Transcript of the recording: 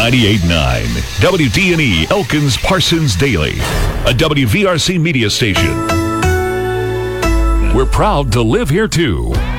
98.9 WDNE Elkins Parsons Daily, a WVRC media station. We're proud to live here too.